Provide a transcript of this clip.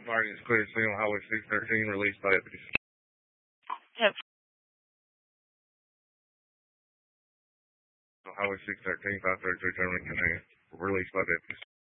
Martin is clear to see on Highway 613, released by deputies. Yep. On Highway 613, 533, terminal Canadian, released by deputies.